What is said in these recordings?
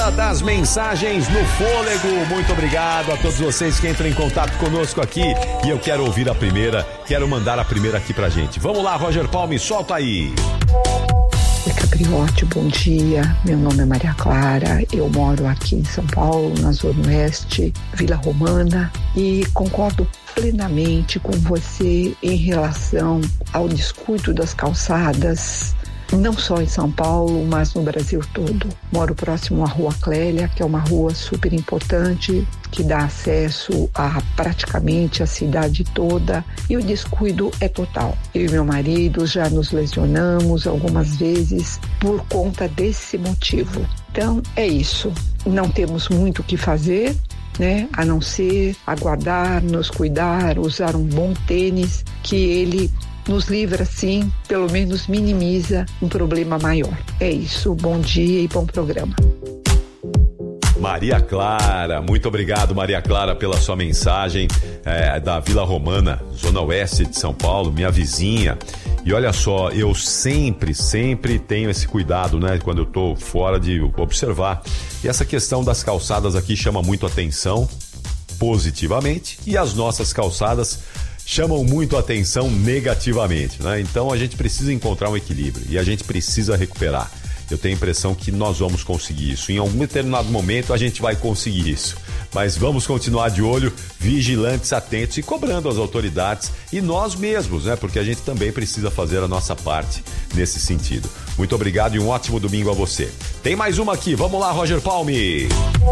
Hora das mensagens no fôlego. Muito obrigado a todos vocês que entram em contato conosco aqui. E eu quero ouvir a primeira, quero mandar a primeira aqui pra gente. Vamos lá, Roger Palme, solta aí. Oi, Capriotti, bom dia. Meu nome é Maria Clara, eu moro aqui em São Paulo, na Zona Oeste, Vila Romana, e concordo plenamente com você em relação ao descuido das calçadas, não só em São Paulo, mas no Brasil todo. Moro próximo à Rua Clélia, que é uma rua super importante, que dá acesso a praticamente a cidade toda, e o descuido é total. Eu e meu marido já nos lesionamos algumas vezes por conta desse motivo. Então é isso, não temos muito o que fazer, né? A não ser aguardar, nos cuidar, usar um bom tênis, que ele nos livra, sim, pelo menos minimiza um problema maior. É isso, bom dia e bom programa. Maria Clara, muito obrigado, Maria Clara, pela sua mensagem, da Vila Romana, Zona Oeste de São Paulo, minha vizinha. E olha só, eu sempre tenho esse cuidado, né, quando eu tô fora, de observar. E essa questão das calçadas aqui chama muito atenção, positivamente, e as nossas calçadas chamam muito atenção negativamente, né? Então a gente precisa encontrar um equilíbrio e a gente precisa recuperar. Eu tenho a impressão que nós vamos conseguir isso. Em algum determinado momento a gente vai conseguir isso. Mas vamos continuar de olho, vigilantes, atentos e cobrando as autoridades e nós mesmos, né? Porque a gente também precisa fazer a nossa parte nesse sentido. Muito obrigado e um ótimo domingo a você. Tem mais uma aqui, vamos lá, Roger Palme.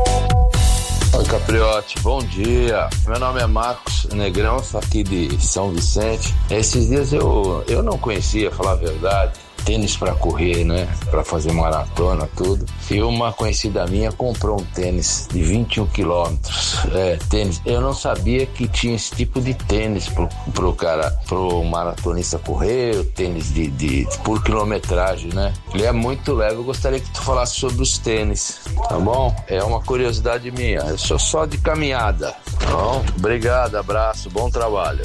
Oi, Capriotti, bom dia. Meu nome é Marcos Negrão, sou aqui de São Vicente. Esses dias eu não conhecia, falar a verdade, tênis pra correr, né? Pra fazer maratona, tudo. E uma conhecida minha comprou um tênis de 21 quilômetros. Tênis. Eu não sabia que tinha esse tipo de tênis pro maratonista correr, o tênis por quilometragem, né? Ele é muito leve. Eu gostaria que tu falasse sobre os tênis, tá bom? É uma curiosidade minha. Eu sou só de caminhada, tá bom? Obrigado, abraço, bom trabalho.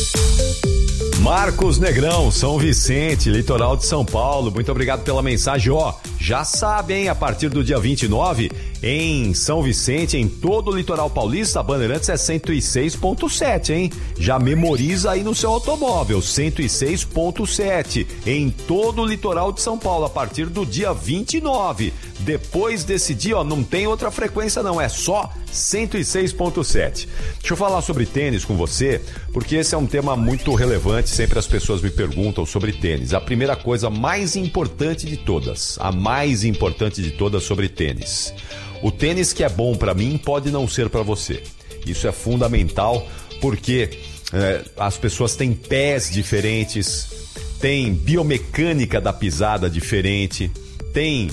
Marcos Negrão, São Vicente, litoral de São Paulo, muito obrigado pela mensagem. Já sabem, a partir do dia 29, em São Vicente, em todo o litoral paulista, a Bandeirantes é 106.7, hein? Já memoriza aí no seu automóvel, 106.7, em todo o litoral de São Paulo, a partir do dia 29. Depois desse dia, não tem outra frequência não, é só 106.7. Deixa eu falar sobre tênis com você, porque esse é um tema muito relevante, sempre as pessoas me perguntam sobre tênis. A primeira coisa mais importante de todas, a mais importante de todas sobre tênis. O tênis que é bom para mim pode não ser para você. Isso é fundamental, porque as pessoas têm pés diferentes, têm biomecânica da pisada diferente, tem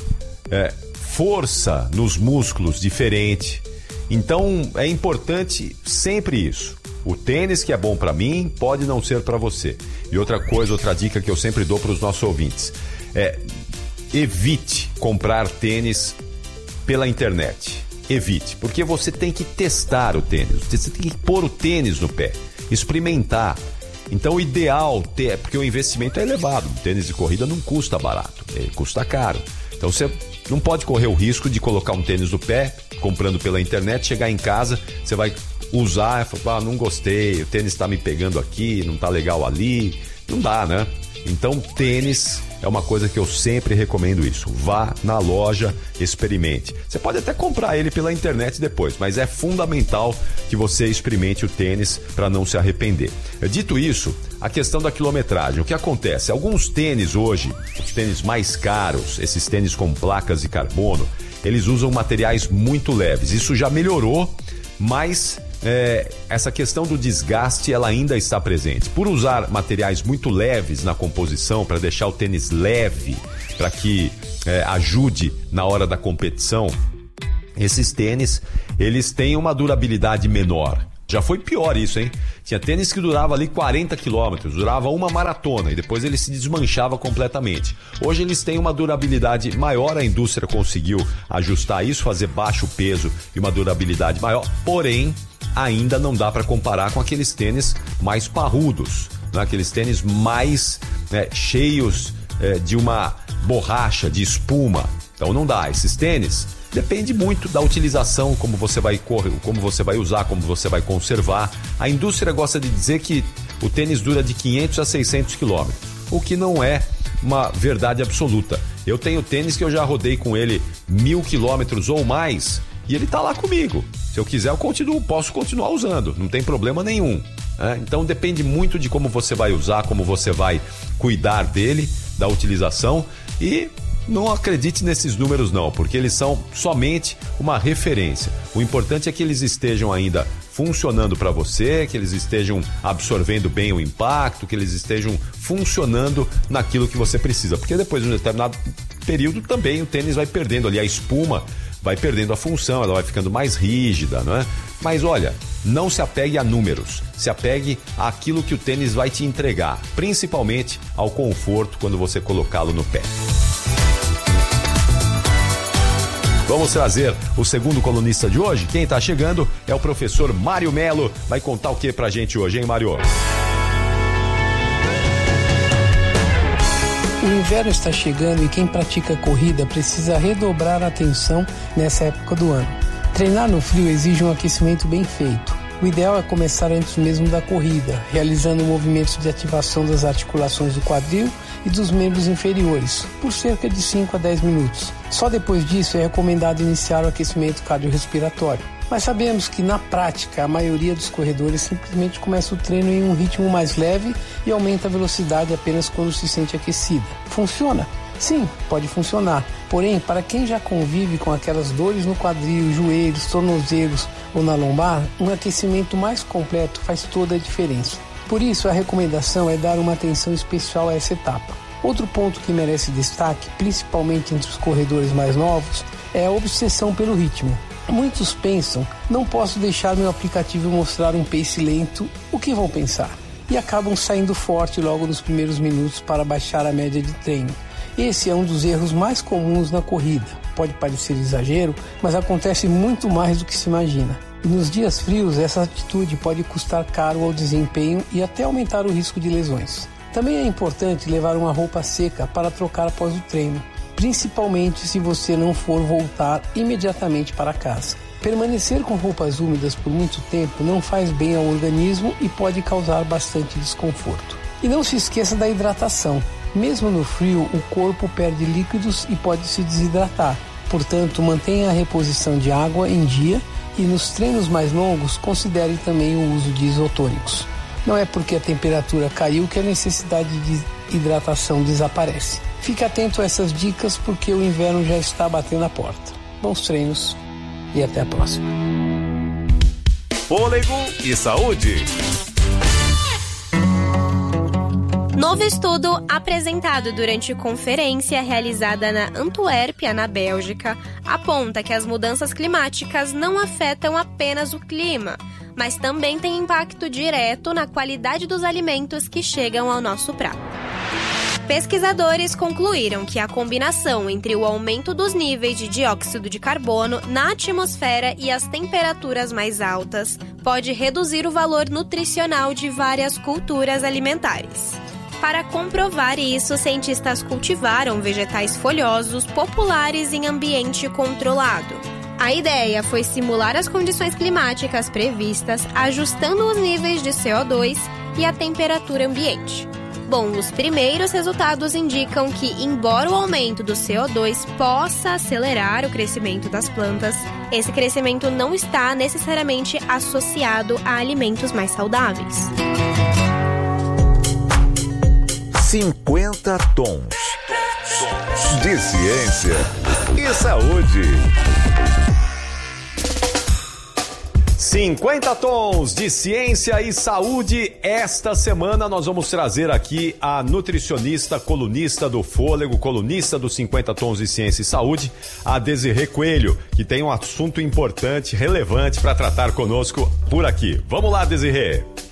força nos músculos diferente. Então é importante sempre isso. O tênis que é bom para mim pode não ser para você. E outra dica que eu sempre dou para os nossos ouvintes é: evite comprar tênis pela internet. Evite, porque você tem que testar o tênis, você tem que pôr o tênis no pé, experimentar. Então o ideal porque o investimento é elevado. O tênis de corrida não custa barato, custa caro. Então você não pode correr o risco de colocar um tênis no pé, comprando pela internet, chegar em casa, você vai usar e falar: não gostei, o tênis está me pegando aqui, não está legal ali. Não dá, né? Então tênis é uma coisa que eu sempre recomendo isso. Vá na loja, experimente. Você pode até comprar ele pela internet depois, mas é fundamental que você experimente o tênis para não se arrepender. Dito isso, a questão da quilometragem. O que acontece? Alguns tênis hoje, os tênis mais caros, esses tênis com placas de carbono, eles usam materiais muito leves. Isso já melhorou, mas essa questão do desgaste ela ainda está presente. Por usar materiais muito leves na composição, para deixar o tênis leve, para que ajude na hora da competição, esses tênis eles têm uma durabilidade menor. Já foi pior isso, hein? Tinha tênis que durava ali 40 quilômetros, durava uma maratona e depois ele se desmanchava completamente. Hoje eles têm uma durabilidade maior, a indústria conseguiu ajustar isso, fazer baixo peso e uma durabilidade maior, porém ainda não dá para comparar com aqueles tênis mais parrudos, né? Aqueles tênis mais cheios de uma borracha, de espuma. Então não dá. Esses tênis depende muito da utilização, como você vai correr, como você vai usar, como você vai conservar. A indústria gosta de dizer que o tênis dura de 500 a 600 quilômetros, o que não é uma verdade absoluta. Eu tenho tênis que eu já rodei com ele 1000 quilômetros ou mais e ele tá lá comigo. Se eu quiser, eu posso continuar usando, não tem problema nenhum. Então depende muito de como você vai usar, como você vai cuidar dele, da utilização, e não acredite nesses números não, porque eles são somente uma referência. O importante é que eles estejam ainda funcionando para você, que eles estejam absorvendo bem o impacto, que eles estejam funcionando naquilo que você precisa, porque depois de um determinado período também o tênis vai perdendo ali a espuma, vai perdendo a função, ela vai ficando mais rígida, não é? Mas olha, não se apegue a números, se apegue àquilo que o tênis vai te entregar, principalmente ao conforto quando você colocá-lo no pé. Vamos trazer o segundo colunista de hoje. Quem está chegando é o professor Mário Melo. Vai contar o que pra gente hoje, hein, Mário? O inverno está chegando e quem pratica corrida precisa redobrar a atenção nessa época do ano. Treinar no frio exige um aquecimento bem feito. O ideal é começar antes mesmo da corrida, realizando movimentos de ativação das articulações do quadril e dos membros inferiores, por cerca de 5 a 10 minutos. Só depois disso é recomendado iniciar o aquecimento cardiorrespiratório. Mas sabemos que, na prática, a maioria dos corredores simplesmente começa o treino em um ritmo mais leve e aumenta a velocidade apenas quando se sente aquecida. Funciona? Sim, pode funcionar. Porém, para quem já convive com aquelas dores no quadril, joelhos, tornozelos ou na lombar, um aquecimento mais completo faz toda a diferença. Por isso, a recomendação é dar uma atenção especial a essa etapa. Outro ponto que merece destaque, principalmente entre os corredores mais novos, é a obsessão pelo ritmo. Muitos pensam, não posso deixar meu aplicativo mostrar um pace lento, o que vão pensar? E acabam saindo forte logo nos primeiros minutos para baixar a média de treino. Esse é um dos erros mais comuns na corrida. Pode parecer exagero, mas acontece muito mais do que se imagina. E nos dias frios, essa atitude pode custar caro ao desempenho e até aumentar o risco de lesões. Também é importante levar uma roupa seca para trocar após o treino, principalmente se você não for voltar imediatamente para casa. Permanecer com roupas úmidas por muito tempo não faz bem ao organismo e pode causar bastante desconforto. E não se esqueça da hidratação. Mesmo no frio, o corpo perde líquidos e pode se desidratar. Portanto, mantenha a reposição de água em dia e nos treinos mais longos, considere também o uso de isotônicos. Não é porque a temperatura caiu que a necessidade de hidratação desaparece. Fique atento a essas dicas porque o inverno já está batendo a porta. Bons treinos e até a próxima. Fôlego e saúde. Novo estudo apresentado durante conferência realizada na Antuérpia, na Bélgica, aponta que as mudanças climáticas não afetam apenas o clima, mas também têm impacto direto na qualidade dos alimentos que chegam ao nosso prato. Pesquisadores concluíram que a combinação entre o aumento dos níveis de dióxido de carbono na atmosfera e as temperaturas mais altas pode reduzir o valor nutricional de várias culturas alimentares. Para comprovar isso, cientistas cultivaram vegetais folhosos populares em ambiente controlado. A ideia foi simular as condições climáticas previstas, ajustando os níveis de CO2 e a temperatura ambiente. Bom, os primeiros resultados indicam que, embora o aumento do CO2 possa acelerar o crescimento das plantas, esse crescimento não está necessariamente associado a alimentos mais saudáveis. 50 tons de ciência e saúde. 50 tons de ciência e saúde. Esta semana nós vamos trazer aqui a nutricionista, colunista do Fôlego, colunista dos 50 tons de ciência e saúde, a Desirê Coelho, que tem um assunto importante, relevante para tratar conosco por aqui. Vamos lá, Desirê.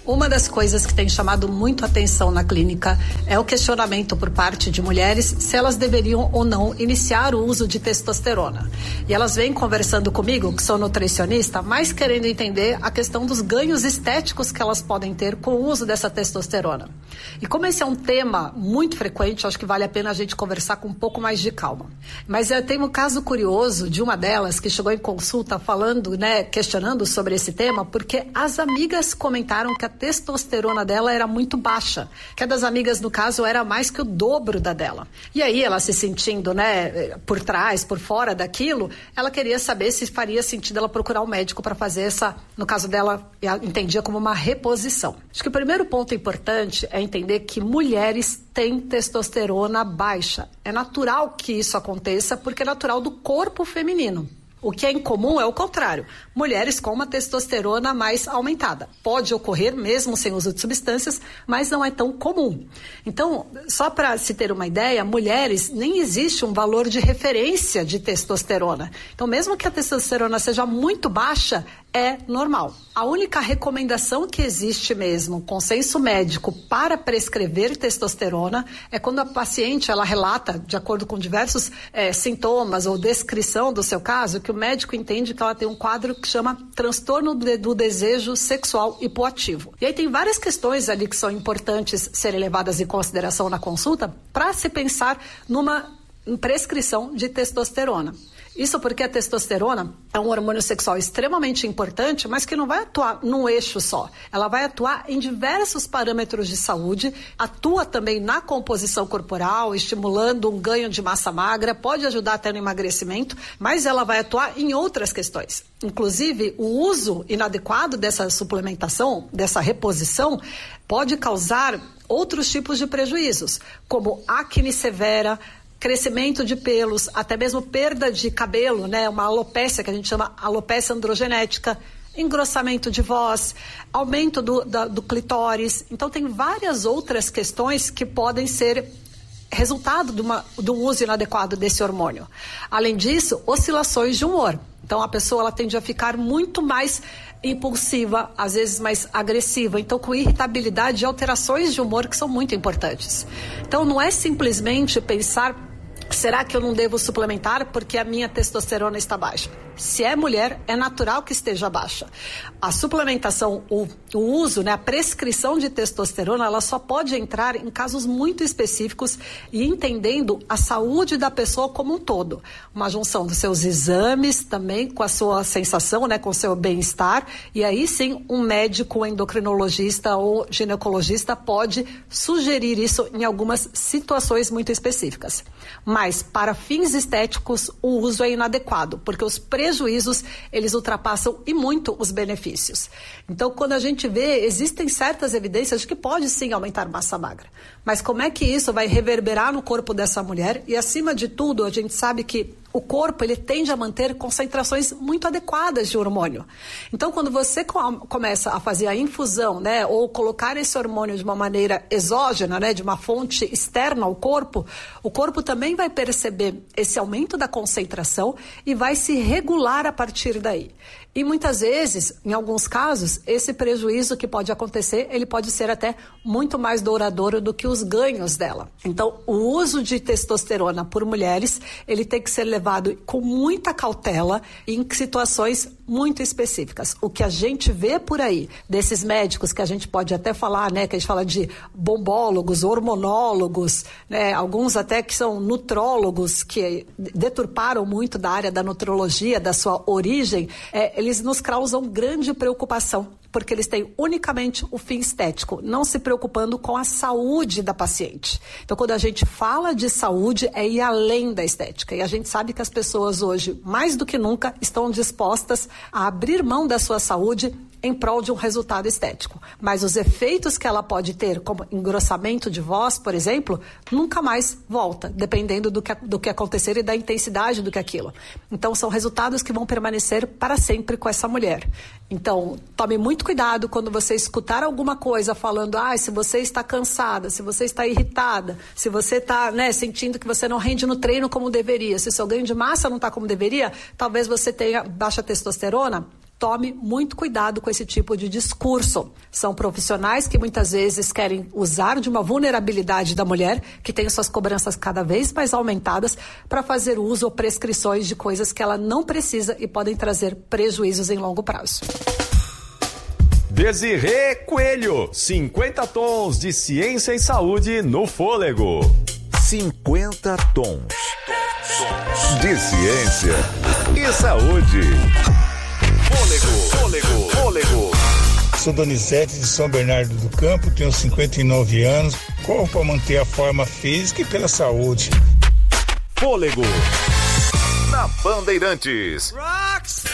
Uma das coisas que tem chamado muito atenção na clínica é o questionamento por parte de mulheres se elas deveriam ou não iniciar o uso de testosterona. E elas vêm conversando comigo, que sou nutricionista, mais querendo entender a questão dos ganhos estéticos que elas podem ter com o uso dessa testosterona. E como esse é um tema muito frequente, acho que vale a pena a gente conversar com um pouco mais de calma. Mas eu tenho um caso curioso de uma delas que chegou em consulta falando, questionando sobre esse tema, porque as amigas comentaram que a testosterona dela era muito baixa, que a das amigas, no caso, era mais que o dobro da dela. E aí, ela se sentindo, por trás, por fora daquilo, ela queria saber se faria sentido ela procurar um médico para fazer essa, no caso dela, entendia como uma reposição. Acho que o primeiro ponto importante é entender que mulheres têm testosterona baixa. É natural que isso aconteça, porque é natural do corpo feminino. O que é incomum é o contrário, mulheres com uma testosterona mais aumentada. Pode ocorrer mesmo sem uso de substâncias, mas não é tão comum. Então, só para se ter uma ideia, mulheres, nem existe um valor de referência de testosterona. Então, mesmo que a testosterona seja muito baixa, é normal. A única recomendação que existe mesmo, consenso médico para prescrever testosterona, é quando a paciente ela relata, de acordo com diversos sintomas ou descrição do seu caso, que o médico entende que ela tem um quadro que chama transtorno do desejo sexual hipoativo. E aí tem várias questões ali que são importantes serem levadas em consideração na consulta para se pensar numa prescrição de testosterona. Isso porque a testosterona é um hormônio sexual extremamente importante, mas que não vai atuar num eixo só. Ela vai atuar em diversos parâmetros de saúde, atua também na composição corporal, estimulando um ganho de massa magra, pode ajudar até no emagrecimento, mas ela vai atuar em outras questões. Inclusive, o uso inadequado dessa suplementação, dessa reposição, pode causar outros tipos de prejuízos, como acne severa, crescimento de pelos, até mesmo perda de cabelo, uma alopécia que a gente chama alopécia androgenética, engrossamento de voz, aumento do clitóris. Então tem várias outras questões que podem ser resultado do uso inadequado desse hormônio. Além disso, oscilações de humor. Então a pessoa ela tende a ficar muito mais impulsiva, às vezes mais agressiva, então com irritabilidade e alterações de humor que são muito importantes. Então não é simplesmente pensar: será que eu não devo suplementar porque a minha testosterona está baixa? Se é mulher, é natural que esteja baixa. A suplementação, o uso, a prescrição de testosterona, ela só pode entrar em casos muito específicos e entendendo a saúde da pessoa como um todo. Uma junção dos seus exames também com a sua sensação, com o seu bem-estar, e aí sim um médico, endocrinologista ou ginecologista pode sugerir isso em algumas situações muito específicas. Mas para fins estéticos o uso é inadequado, porque os prejuízos eles ultrapassam e muito os benefícios. Então quando a gente vê, existem certas evidências de que pode sim aumentar massa magra, mas como é que isso vai reverberar no corpo dessa mulher? E acima de tudo a gente sabe que o corpo ele tende a manter concentrações muito adequadas de hormônio. Então, quando você começa a fazer a infusão, ou colocar esse hormônio de uma maneira exógena, de uma fonte externa ao corpo, o corpo também vai perceber esse aumento da concentração e vai se regular a partir daí. E muitas vezes, em alguns casos, esse prejuízo que pode acontecer, ele pode ser até muito mais duradouro do que os ganhos dela. Então, o uso de testosterona por mulheres, ele tem que ser levado com muita cautela em situações muito específicas. O que a gente vê por aí, desses médicos que a gente pode até falar, que a gente fala de bombólogos, hormonólogos, alguns até que são nutrólogos, que deturparam muito da área da nutrologia, da sua origem, eles nos causam grande preocupação, porque eles têm unicamente o fim estético, não se preocupando com a saúde da paciente. Então, quando a gente fala de saúde, é ir além da estética. E a gente sabe que as pessoas hoje, mais do que nunca, estão dispostas a abrir mão da sua saúde em prol de um resultado estético. Mas os efeitos que ela pode ter, como engrossamento de voz, por exemplo, nunca mais volta, dependendo do que acontecer e da intensidade do que aquilo. Então, são resultados que vão permanecer para sempre com essa mulher. Então, tome muito cuidado quando você escutar alguma coisa falando, se você está cansada, se você está irritada, se você está, sentindo que você não rende no treino como deveria, se o seu ganho de massa não está como deveria, talvez você tenha baixa testosterona. tome muito cuidado com esse tipo de discurso. São profissionais que muitas vezes querem usar de uma vulnerabilidade da mulher, que tem suas cobranças cada vez mais aumentadas, para fazer uso ou prescrições de coisas que ela não precisa e podem trazer prejuízos em longo prazo. Desirê Coelho, 50 tons de ciência e saúde no fôlego. 50 tons de ciência e saúde. Fôlego. Sou Donizete de São Bernardo do Campo, tenho 59 anos, corro para manter a forma física e pela saúde. Fôlego na Bandeirantes.